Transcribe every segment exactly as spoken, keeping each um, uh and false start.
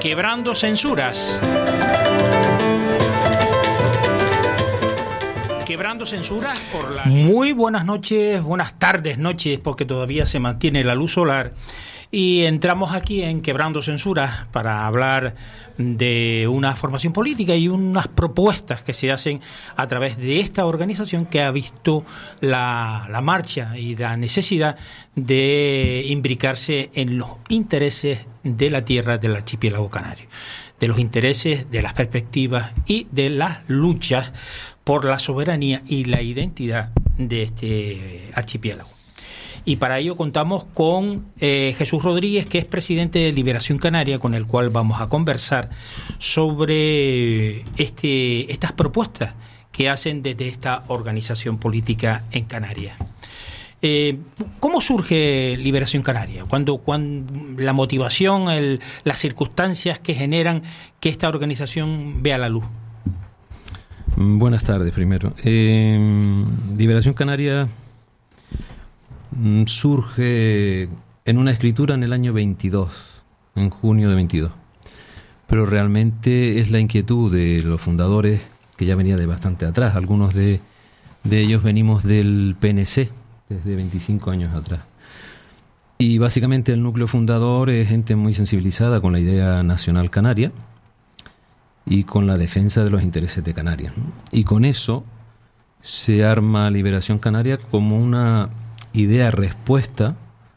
Quebrando censuras. Quebrando censuras por la... Muy buenas noches, buenas tardes, noches, porque todavía se mantiene la luz solar. Y entramos aquí en Quebrando Censuras para hablar de una formación política y unas propuestas que se hacen a través de esta organización que ha visto la, la marcha y la necesidad de imbricarse en los intereses de la tierra del archipiélago canario, de los intereses, de las perspectivas y de las luchas por la soberanía y la identidad de este archipiélago. Y para ello contamos con eh, Jesús Rodríguez, que es presidente de Liberación Canaria, con el cual vamos a conversar sobre este, estas propuestas que hacen desde esta organización política en Canarias. Eh, ¿Cómo surge Liberación Canaria? Cuando, cuando la motivación, el, las circunstancias que generan que esta organización vea la luz. Buenas tardes, primero. Eh, Liberación Canaria surge en una escritura en el año veintidós, en junio de veintidós, pero realmente es la inquietud de los fundadores, que ya venía de bastante atrás. Algunos de, de ellos venimos del P N C desde veinticinco años atrás, y básicamente el núcleo fundador es gente muy sensibilizada con la idea nacional canaria y con la defensa de los intereses de Canarias, ¿no? Y con eso se arma Liberación Canaria como una idea respuesta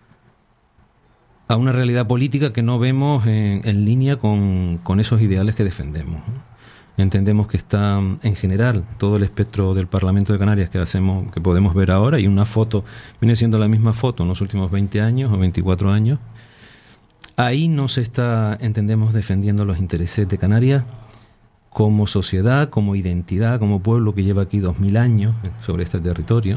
a una realidad política que no vemos en, en línea con, con esos ideales que defendemos, ¿no? Entendemos que está en general todo el espectro del Parlamento de Canarias que hacemos, que podemos ver ahora, y una foto viene siendo la misma foto en los últimos veinte años o veinticuatro años. Ahí no se está, entendemos, defendiendo los intereses de Canarias como sociedad, como identidad, como pueblo que lleva aquí dos mil años sobre este territorio.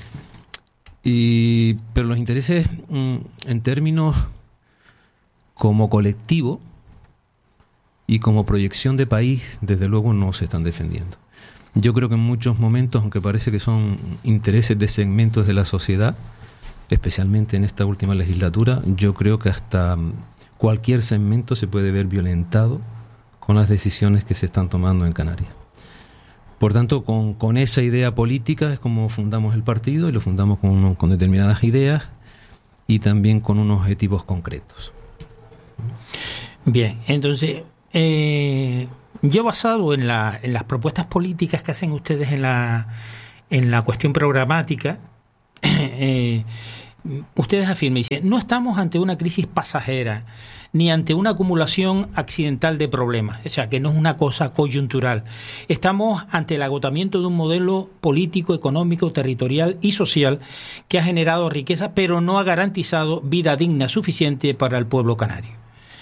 Y, pero los intereses mm, en términos como colectivo y como proyección de país, desde luego no se están defendiendo. Yo creo que en muchos momentos, aunque parece que son intereses de segmentos de la sociedad, especialmente en esta última legislatura, yo creo que hasta cualquier segmento se puede ver violentado con las decisiones que se están tomando en Canarias. Por tanto, con, con esa idea política es como fundamos el partido, y lo fundamos con, uno, con determinadas ideas y también con unos objetivos concretos. Bien, entonces, eh, yo basado en, la, en las propuestas políticas que hacen ustedes en la, en la cuestión programática, eh, ustedes afirman, dicen, no estamos ante una crisis pasajera, ni ante una acumulación accidental de problemas, o sea, que no es una cosa coyuntural. Estamos ante el agotamiento de un modelo político, económico, territorial y social que ha generado riqueza, pero no ha garantizado vida digna suficiente para el pueblo canario.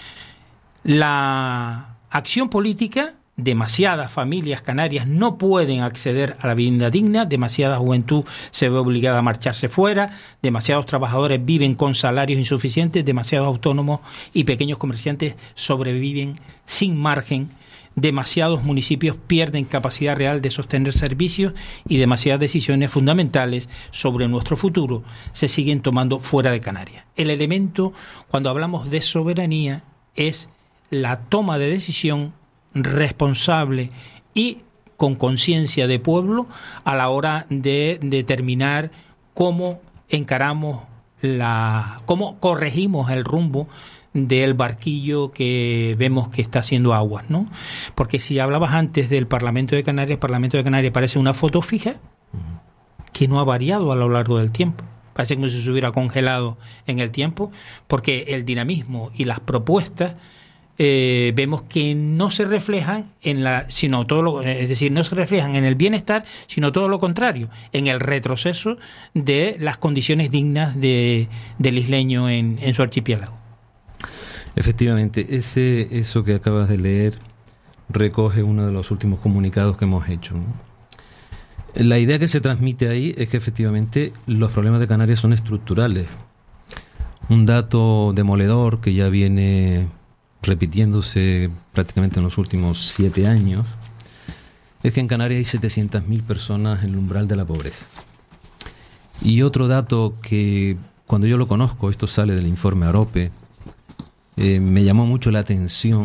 La acción política, demasiadas familias canarias no pueden acceder a la vivienda digna, demasiada juventud se ve obligada a marcharse fuera, demasiados trabajadores viven con salarios insuficientes, demasiados autónomos y pequeños comerciantes sobreviven sin margen, demasiados municipios pierden capacidad real de sostener servicios y demasiadas decisiones fundamentales sobre nuestro futuro se siguen tomando fuera de Canarias. El elemento, cuando hablamos de soberanía, es la toma de decisión responsable y con conciencia de pueblo a la hora de determinar cómo encaramos la, cómo corregimos el rumbo del barquillo que vemos que está haciendo aguas, ¿no? Porque si hablabas antes del Parlamento de Canarias, el Parlamento de Canarias parece una foto fija que no ha variado a lo largo del tiempo. Parece como si se hubiera congelado en el tiempo, porque el dinamismo y las propuestas Eh, vemos que no se reflejan en la, sino todo lo, es decir, no se reflejan en el bienestar, sino todo lo contrario, en el retroceso de las condiciones dignas de, del isleño en, en su archipiélago. Efectivamente, ese, eso que acabas de leer recoge uno de los últimos comunicados que hemos hecho, ¿no? La idea que se transmite ahí es que efectivamente los problemas de Canarias son estructurales. Un dato demoledor que ya viene repitiéndose prácticamente en los últimos siete años, es que en Canarias hay setecientas mil personas en el umbral de la pobreza. Y otro dato que, cuando yo lo conozco, esto sale del informe AROPE, eh, me llamó mucho la atención,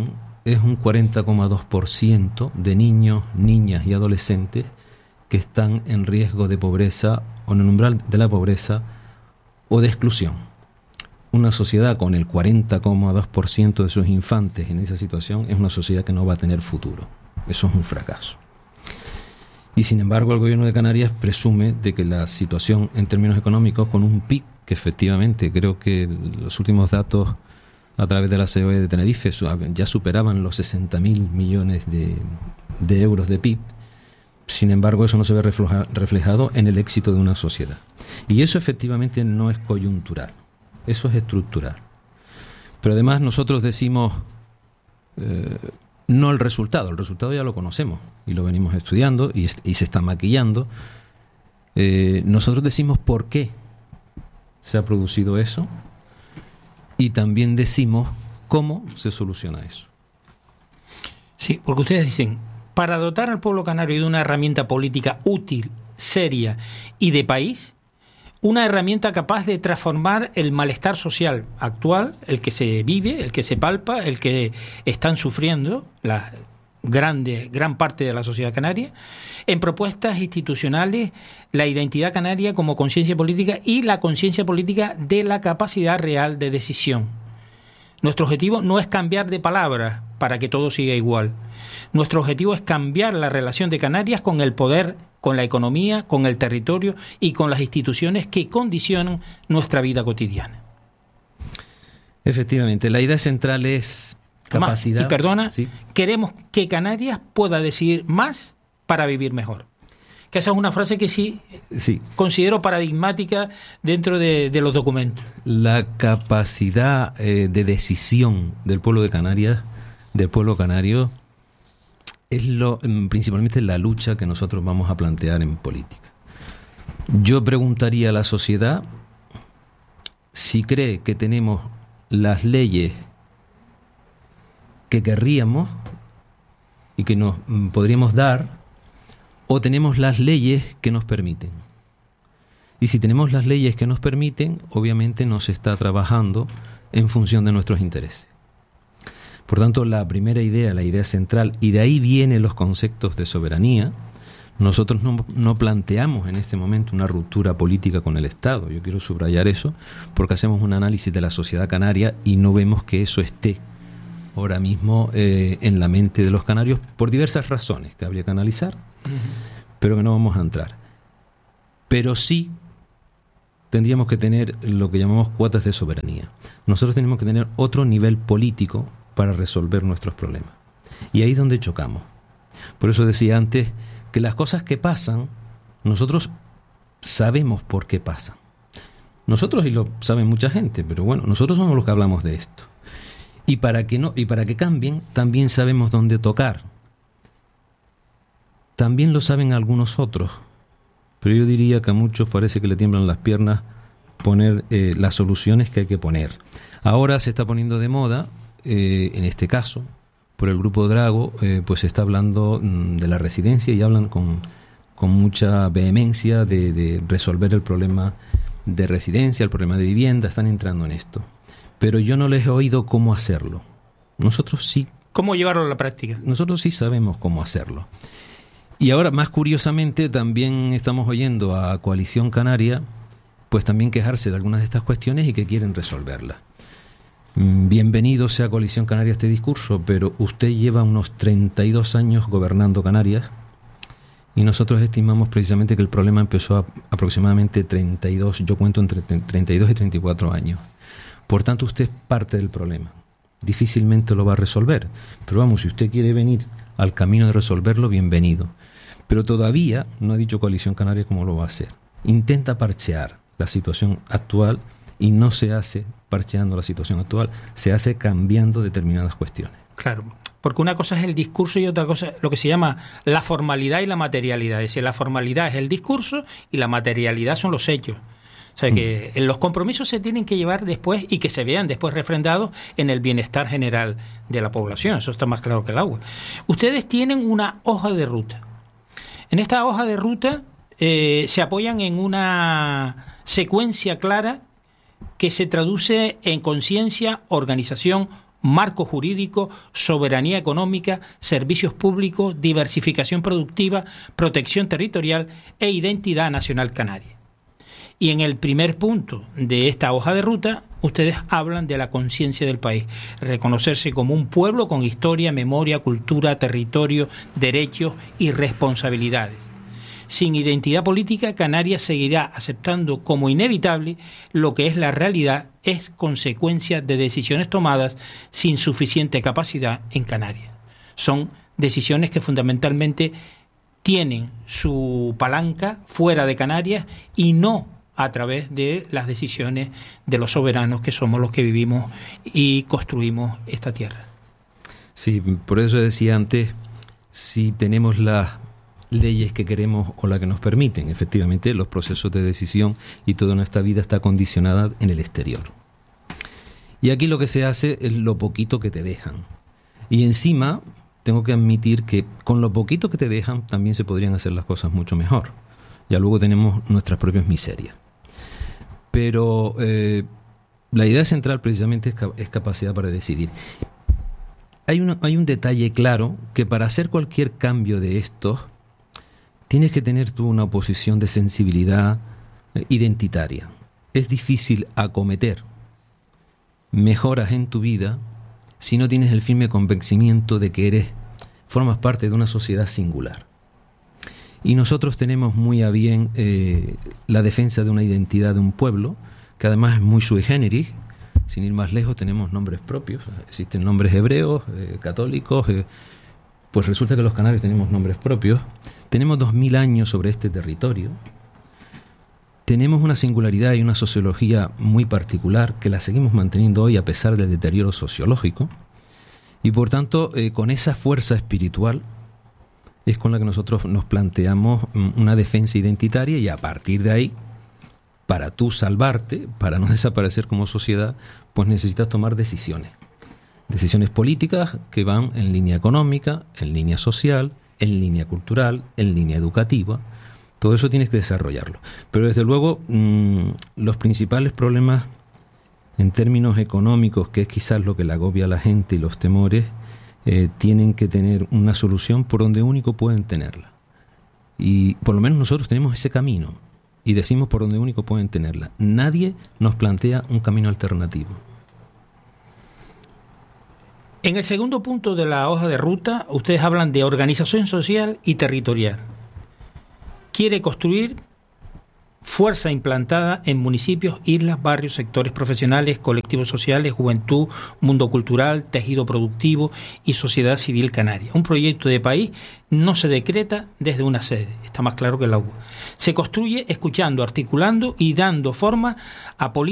es un cuarenta coma dos por ciento de niños, niñas y adolescentes que están en riesgo de pobreza o en el umbral de la pobreza o de exclusión. Una sociedad con el cuarenta coma dos por ciento de sus infantes en esa situación es una sociedad que no va a tener futuro. Eso es un fracaso. Y sin embargo el gobierno de Canarias presume de que la situación en términos económicos, con un P I B que efectivamente creo que los últimos datos a través de la C O E de Tenerife ya superaban los sesenta mil millones de, de euros de P I B, sin embargo eso no se ve refleja, reflejado en el éxito de una sociedad. Y eso efectivamente no es coyuntural, eso es estructural. Pero además nosotros decimos eh, no el resultado, el resultado ya lo conocemos y lo venimos estudiando y, y se está maquillando. Eh, nosotros decimos por qué se ha producido eso y también decimos cómo se soluciona eso. Sí, porque ustedes dicen, para dotar al pueblo canario de una herramienta política útil, seria y de país, una herramienta capaz de transformar el malestar social actual, el que se vive, el que se palpa, el que están sufriendo la grande, gran parte de la sociedad canaria, en propuestas institucionales, la identidad canaria como conciencia política y la conciencia política de la capacidad real de decisión. Nuestro objetivo no es cambiar de palabras para que todo siga igual. Nuestro objetivo es cambiar la relación de Canarias con el poder, con la economía, con el territorio y con las instituciones que condicionan nuestra vida cotidiana. Efectivamente, la idea central es capacidad. Además, y perdona, ¿sí? Queremos que Canarias pueda decidir más para vivir mejor. Que esa es una frase que sí, sí. considero paradigmática dentro de, de los documentos. La capacidad eh, de decisión del pueblo de Canarias, del pueblo canario, es lo principalmente la lucha que nosotros vamos a plantear en política. Yo preguntaría a la sociedad si cree que tenemos las leyes que querríamos y que nos podríamos dar, o tenemos las leyes que nos permiten. Y si tenemos las leyes que nos permiten, obviamente no se está trabajando en función de nuestros intereses. Por tanto, la primera idea, la idea central, y de ahí vienen los conceptos de soberanía. Nosotros no, no planteamos en este momento una ruptura política con el Estado. Yo quiero subrayar eso, porque hacemos un análisis de la sociedad canaria y no vemos que eso esté ahora mismo eh, en la mente de los canarios, por diversas razones que habría que analizar, uh-huh. pero que no vamos a entrar. Pero sí tendríamos que tener lo que llamamos cuotas de soberanía. Nosotros tenemos que tener otro nivel político para resolver nuestros problemas. Y ahí es donde chocamos. Por eso decía antes que las cosas que pasan, nosotros sabemos por qué pasan. Nosotros, y lo saben mucha gente, pero bueno, nosotros somos los que hablamos de esto. Y para que no, y para que cambien, también sabemos dónde tocar. También lo saben algunos otros, pero yo diría que a muchos parece que le tiemblan las piernas poner eh, las soluciones que hay que poner. Ahora se está poniendo de moda, eh, en este caso, por el Grupo Drago, eh, pues se está hablando mm, de la residencia y hablan con, con mucha vehemencia de, de resolver el problema de residencia, el problema de vivienda, están entrando en esto. Pero yo no les he oído cómo hacerlo. Nosotros sí. ¿Cómo llevarlo a la práctica? Nosotros sí sabemos cómo hacerlo. Y ahora, más curiosamente, también estamos oyendo a Coalición Canaria, pues también quejarse de algunas de estas cuestiones y que quieren resolverlas. Bienvenido sea Coalición Canaria a este discurso, pero usted lleva unos treinta y dos años gobernando Canarias y nosotros estimamos precisamente que el problema empezó a aproximadamente treinta y dos, yo cuento entre treinta y dos y treinta y cuatro años. Por tanto, usted es parte del problema. Difícilmente lo va a resolver. Pero vamos, si usted quiere venir al camino de resolverlo, bienvenido. Pero todavía no ha dicho Coalición Canaria cómo lo va a hacer. Intenta parchear la situación actual y no se hace parcheando la situación actual, se hace cambiando determinadas cuestiones. Claro, porque una cosa es el discurso y otra cosa lo que se llama la formalidad y la materialidad. Es decir, la formalidad es el discurso y la materialidad son los hechos. O sea, que los compromisos se tienen que llevar después y que se vean después refrendados en el bienestar general de la población. Eso está más claro que el agua. Ustedes tienen una hoja de ruta. En esta hoja de ruta eh, se apoyan en una secuencia clara que se traduce en conciencia, organización, marco jurídico, soberanía económica, servicios públicos, diversificación productiva, protección territorial e identidad nacional canaria. Y en el primer punto de esta hoja de ruta, ustedes hablan de la conciencia del país, reconocerse como un pueblo con historia, memoria, cultura, territorio, derechos y responsabilidades. Sin identidad política, Canarias seguirá aceptando como inevitable lo que es la realidad, es consecuencia de decisiones tomadas sin suficiente capacidad en Canarias. Son decisiones que fundamentalmente tienen su palanca fuera de Canarias y no a través de las decisiones de los soberanos que somos los que vivimos y construimos esta tierra. Sí, por eso decía antes, si tenemos las leyes que queremos o las que nos permiten, efectivamente, los procesos de decisión y toda nuestra vida está condicionada en el exterior. Y aquí lo que se hace es lo poquito que te dejan. Y encima, tengo que admitir que con lo poquito que te dejan también se podrían hacer las cosas mucho mejor. Ya luego tenemos nuestras propias miserias. Pero eh, la idea central precisamente es, es capacidad para decidir. Hay, una, hay un detalle claro, que para hacer cualquier cambio de estos tienes que tener tú una posición de sensibilidad eh, identitaria. Es difícil acometer mejoras en tu vida si no tienes el firme convencimiento de que eres, formas parte de una sociedad singular. Y nosotros tenemos muy a bien eh, la defensa de una identidad de un pueblo, que además es muy sui generis. Sin ir más lejos, tenemos nombres propios. Existen nombres hebreos, eh, católicos. Eh, pues resulta que los canarios tenemos nombres propios. Tenemos dos mil años sobre este territorio. Tenemos una singularidad y una sociología muy particular que la seguimos manteniendo hoy a pesar del deterioro sociológico. Y por tanto, eh, con esa fuerza espiritual es con la que nosotros nos planteamos una defensa identitaria, y a partir de ahí, para tú salvarte, para no desaparecer como sociedad, pues necesitas tomar decisiones. Decisiones políticas que van en línea económica, en línea social, en línea cultural, en línea educativa. Todo eso tienes que desarrollarlo. Pero desde luego, mmm, los principales problemas en términos económicos, que es quizás lo que le agobia a la gente y los temores, Eh, tienen que tener una solución por donde único pueden tenerla. Y por lo menos nosotros tenemos ese camino y decimos por donde único pueden tenerla. Nadie nos plantea un camino alternativo. En el segundo punto de la hoja de ruta, ustedes hablan de organización social y territorial. Quiere construir fuerza implantada en municipios, islas, barrios, sectores profesionales, colectivos sociales, juventud, mundo cultural, tejido productivo y sociedad civil canaria. Un proyecto de país no se decreta desde una sede, está más claro que el agua. Se construye escuchando, articulando y dando forma a políticas